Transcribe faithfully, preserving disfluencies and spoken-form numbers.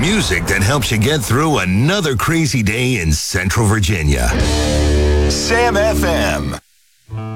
music that helps you get through another crazy day in Central Virginia. Sam F M.